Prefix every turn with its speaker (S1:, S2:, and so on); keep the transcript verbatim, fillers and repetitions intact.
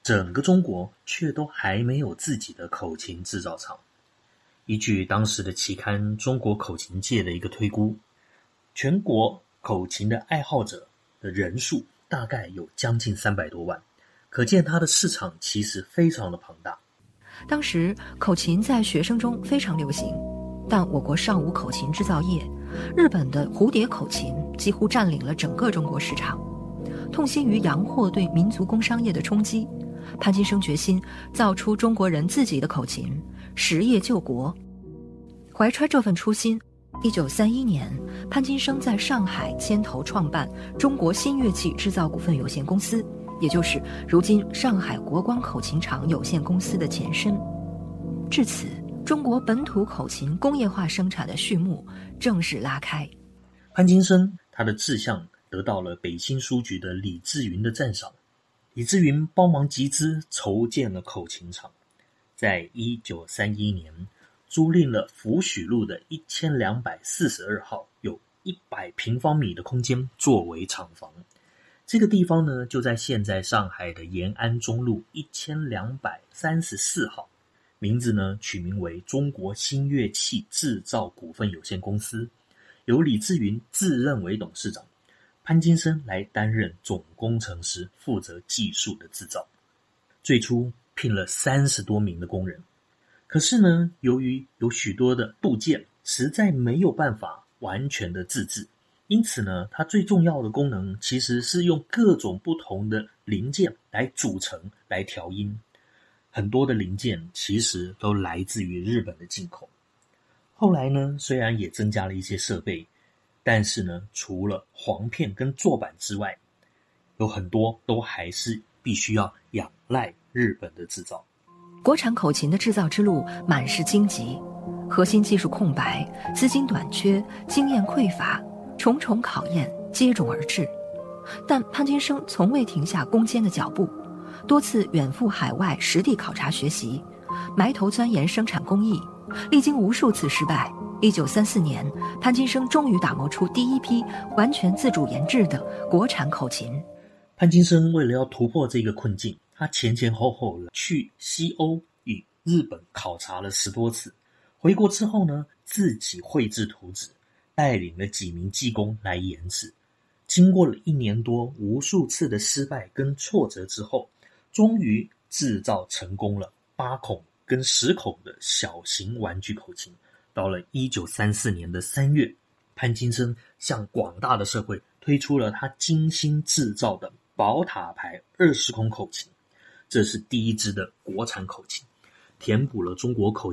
S1: 整个中国却都还没有自己的口琴制造厂。依据当时的期刊《中国口琴界》的一个推估，全国口琴的爱好者的人数大概有将近三百多万，可见它的市场其实非常的庞大。
S2: 当时口琴在学生中非常流行，但我国尚无口琴制造业，日本的蝴蝶口琴几乎占领了整个中国市场。痛心于洋货对民族工商业的冲击，潘金生决心造出中国人自己的口琴，实业救国。怀揣这份初心，一九三一年，潘金生在上海牵头创办中国新乐器制造股份有限公司，也就是如今上海国光口琴厂有限公司的前身。至此，中国本土口琴工业化生产的序幕正式拉开。
S1: 潘金生他的志向得到了北京书局的李志云的赞赏，李志云帮忙集资筹建了口琴厂，在一九三一年租赁了福许路的一千两百四十二号，有一百平方米的空间作为厂房。这个地方呢，就在现在上海的延安中路一千两百三十四号，名字呢取名为中国新乐器制造股份有限公司，由李志云自任为董事长，潘金生来担任总工程师，负责技术的制造。最初聘了三十多名的工人，可是呢，由于有许多的部件实在没有办法完全的自制，因此呢，它最重要的功能其实是用各种不同的零件来组成来调音。很多的零件其实都来自于日本的进口。后来呢，虽然也增加了一些设备，但是呢，除了簧片跟座板之外，有很多都还是必须要仰赖日本的制造。
S2: 国产口琴的制造之路满是荆棘，核心技术空白，资金短缺，经验匮乏，重重考验接踵而至。但潘金生从未停下攻坚的脚步，多次远赴海外实地考察学习，埋头钻研生产工艺，历经无数次失败，一九三四年，潘金生终于打磨出第一批完全自主研制的国产口琴。
S1: 潘金生为了要突破这个困境，他前前后后去西欧与日本考察了十多次，回国之后呢，自己绘制图纸，带领了几名技工来研制。经过了一年多无数次的失败跟挫折之后，终于制造成功了八孔跟十孔的小型玩具口琴。到了一九三四年的三月，潘金生向广大的社会推出了他精心制造的宝塔牌二十孔口琴，这是第一支的国产口琴，填补了中国口